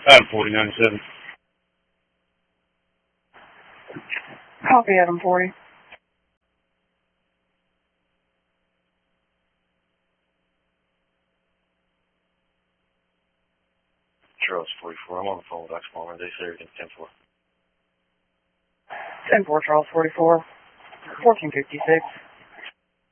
Adam 4097. Copy, Adam 40. Charles 44. I'm on the phone with Oxmoor. They say everything's 10-4. 10-4, Charles 44. 1456.